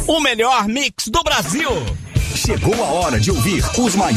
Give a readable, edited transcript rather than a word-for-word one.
O melhor mix do Brasil. Chegou a hora de ouvir os maiores